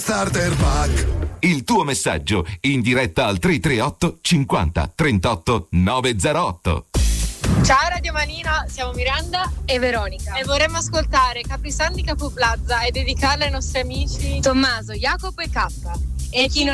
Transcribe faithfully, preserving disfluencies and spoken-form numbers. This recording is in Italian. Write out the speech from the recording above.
Starter Pack. Il tuo messaggio in diretta al tre tre otto cinquanta trentotto novecentotto. Ciao Radio Manina, siamo Miranda e Veronica e vorremmo ascoltare Caprisanti Capo Plaza e dedicarla ai nostri amici Tommaso, Jacopo e K. E chi non